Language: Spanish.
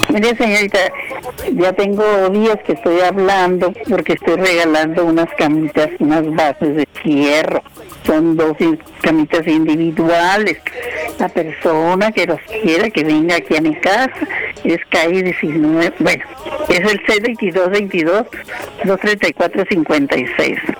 Mire, señorita, ya tengo días que estoy hablando porque estoy regalando unas camitas, unas bases de hierro. Son camitas individuales. La persona que los quiera que venga aquí a mi casa es calle 19, bueno, es el C2222 234 56.